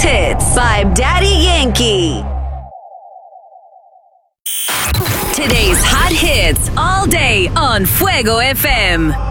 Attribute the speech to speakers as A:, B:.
A: Greatest Hits by Daddy Yankee. Today's hot hits all day on Fuego FM.